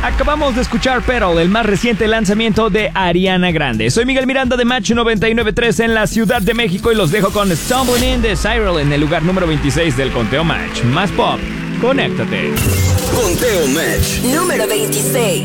Acabamos de escuchar Petal, el más reciente lanzamiento de Ariana Grande. Soy Miguel Miranda de Match 99.3 en la Ciudad de México y los dejo con Stumbling In de Cyril en el lugar número 26 del conteo Match. Más pop, conéctate. Conteo Match número 26.